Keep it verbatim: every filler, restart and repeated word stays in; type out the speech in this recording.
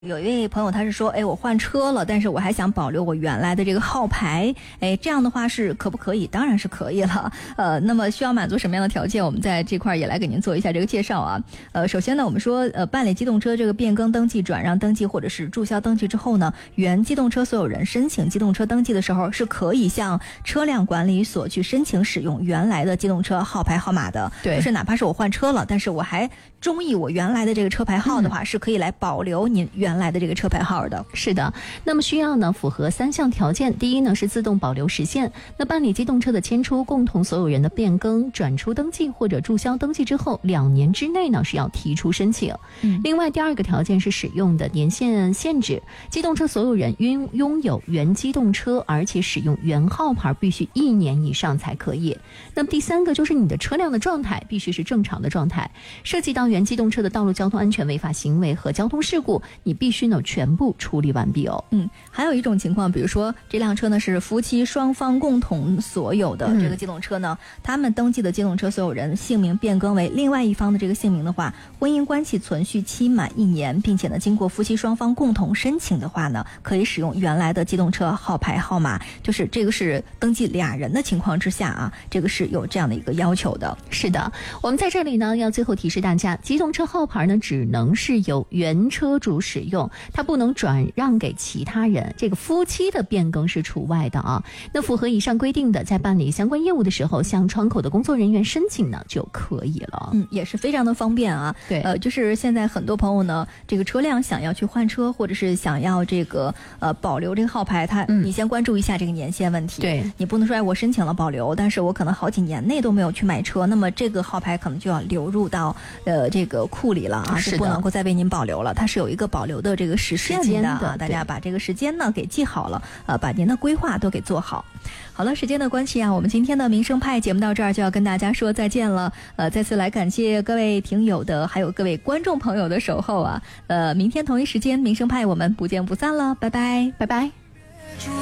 有一位朋友他是说，哎，我换车了，但是我还想保留我原来的这个号牌，哎，这样的话是可不可以？当然是可以了。呃，那么需要满足什么样的条件？我们在这块也来给您做一下这个介绍啊。呃，首先呢，我们说，呃，办理机动车这个变更登记、转让登记或者是注销登记之后呢，原机动车所有人申请机动车登记的时候，是可以向车辆管理所去申请使用原来的机动车号牌号码的。 对， 就是哪怕是我换车了，但是我还中意我原来的这个车牌号的话，嗯、是可以来保留您原来的这个车牌号的。 是的，那么需要呢符合三项条件。第一呢是自动保留时限，那办理机动车的迁出、共同所有人的变更、转出登记或者注销登记之后，两年之内呢是要提出申请。嗯、另外第二个条件是使用的年限限制，机动车所有人拥拥有原机动车，而且使用原号牌必须一年以上才可以。那么第三个就是你的车辆的状态必须是正常的状态，涉及到原机动车的道路交通安全违法行为和交通事故，你必须呢全部处理完毕哦。 嗯，还有一种情况，比如说这辆车呢是夫妻双方共同所有的这个机动车呢，嗯、他们登记的机动车所有人姓名变更为另外一方的这个姓名的话，婚姻关系存续期满一年，并且呢经过夫妻双方共同申请的话呢，可以使用原来的机动车号牌号码。就是这个是登记俩人的情况之下啊，这个是有这样的一个要求的。 是的，我们在这里呢要最后提示大家，机动车号牌呢只能是由原车主使用，它不能转让给其他人，这个夫妻的变更是除外的啊。那符合以上规定的，在办理相关业务的时候，向窗口的工作人员申请呢就可以了。 嗯，也是非常的方便啊。 对， 呃，就是现在很多朋友呢，这个车辆想要去换车，或者是想要这个呃保留这个号牌，它、嗯、你先关注一下这个年限问题。 对， 你不能说哎我申请了保留，但是我可能好几年内都没有去买车，那么这个号牌可能就要流入到呃这个库里了啊，是不能够再为您保留了。它是有一个保留的这个时限的啊，大家把这个时间呢给记好了，呃，把您的规划都给做好。好了，时间的关系啊，我们今天的民生派节目到这儿就要跟大家说再见了。呃，再次来感谢各位听友的，还有各位观众朋友的守候啊。呃，明天同一时间民生派我们不见不散了，拜拜， 拜拜。